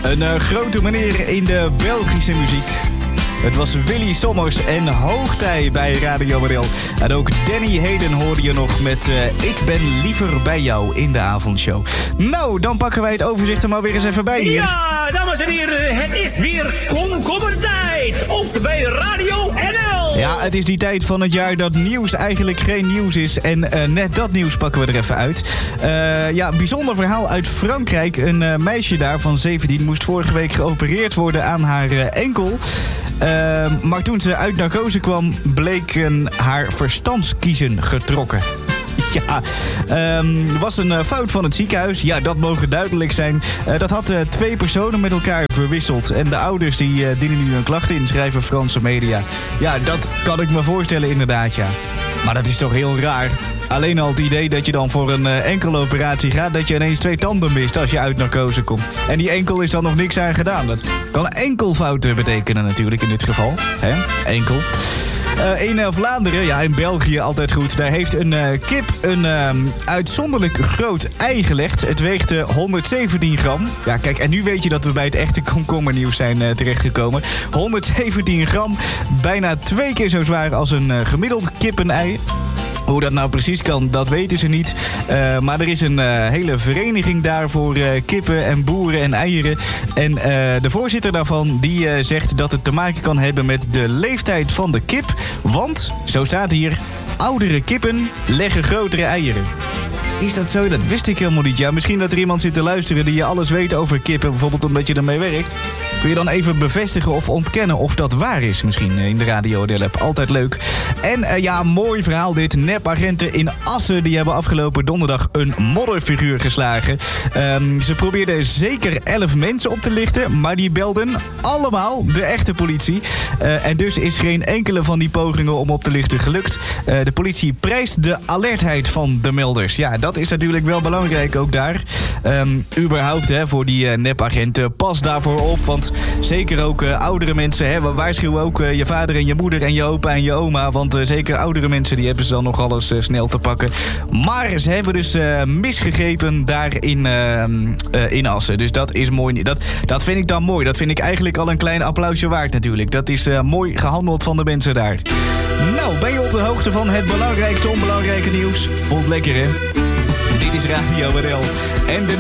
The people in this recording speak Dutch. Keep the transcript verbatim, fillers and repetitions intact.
Een uh, grote meneer in de Belgische muziek. Het was Willy Sommers en hoogtij bij Radio Bril. En ook Danny Hayden hoorde je nog met uh, Ik ben liever bij jou in de avondshow. Nou, dan pakken wij het overzicht er maar weer eens even bij hier. Ja, dames en heren, het is weer komkommertijd. Ook bij Radio N L. Ja, het is die tijd van het jaar dat nieuws eigenlijk geen nieuws is. En uh, net dat nieuws pakken we er even uit. Uh, ja, bijzonder verhaal uit Frankrijk. Een uh, meisje daar van zeventien moest vorige week geopereerd worden aan haar uh, enkel. Uh, maar toen ze uit narcose kwam, bleken haar verstandskiezen getrokken. Ja, um, er was een uh, fout van het ziekenhuis. Ja, dat mogen duidelijk zijn. Uh, dat had uh, twee personen met elkaar verwisseld. En de ouders die uh, dienen nu hun klachten in, schrijven Franse media. Ja, dat kan ik me voorstellen inderdaad, ja. Maar dat is toch heel raar. Alleen al het idee dat je dan voor een uh, enkele operatie gaat, dat je ineens twee tanden mist als je uit narcose komt. En die enkel is dan nog niks aan gedaan. Dat kan enkelfouten betekenen natuurlijk in dit geval. Hè? Enkel. Uh, in uh, Vlaanderen, ja, in België altijd goed. Daar heeft een uh, kip een uh, uitzonderlijk groot ei gelegd. Het weegt uh, honderdzeventien gram. Ja, kijk, en nu weet je dat we bij het echte komkommernieuws zijn uh, terechtgekomen. honderdzeventien gram, bijna twee keer zo zwaar als een uh, gemiddeld kippenei. Hoe dat nou precies kan, dat weten ze niet. Uh, maar er is een uh, hele vereniging daar voor uh, kippen en boeren en eieren. En uh, de voorzitter daarvan die uh, zegt dat het te maken kan hebben met de leeftijd van de kip. Want, zo staat hier, oudere kippen leggen grotere eieren. Is dat zo? Dat wist ik helemaal niet. Ja, misschien dat er iemand zit te luisteren die je alles weet over kippen, bijvoorbeeld omdat je ermee werkt. Kun je dan even bevestigen of ontkennen of dat waar is misschien in de Radio N L-app. Altijd leuk. En uh, ja, mooi verhaal dit. Nepagenten in Assen die hebben afgelopen donderdag een modderfiguur geslagen. Um, ze probeerden zeker elf mensen op te lichten, maar die belden allemaal de echte politie. Uh, en dus is geen enkele van die pogingen om op te lichten gelukt. Uh, de politie prijst de alertheid van de melders. Ja, dat is natuurlijk wel belangrijk ook daar. Um, überhaupt hè, voor die uh, nepagenten, pas daarvoor op, want zeker ook uh, oudere mensen, hè, waarschuwen ook uh, je vader en je moeder en je opa en je oma. Want uh, zeker oudere mensen, die hebben ze dan nog alles uh, snel te pakken. Maar ze hebben dus uh, misgegrepen daar in, uh, uh, in Assen. Dus dat is mooi. Dat, dat vind ik dan mooi. Dat vind ik eigenlijk al een klein applausje waard natuurlijk. Dat is uh, mooi gehandeld van de mensen daar. Nou, ben je op de hoogte van het belangrijkste onbelangrijke nieuws? Vond het lekker, hè? Dit is Radio N L. En de